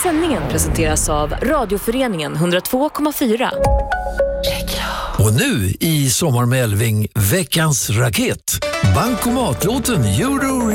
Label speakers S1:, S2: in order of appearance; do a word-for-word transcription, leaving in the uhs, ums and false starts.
S1: sändningen presenteras av Radioföreningen hundratvå komma fyra.
S2: Och nu i Sommar med Elving, veckans raket. Bankomatlåten Euro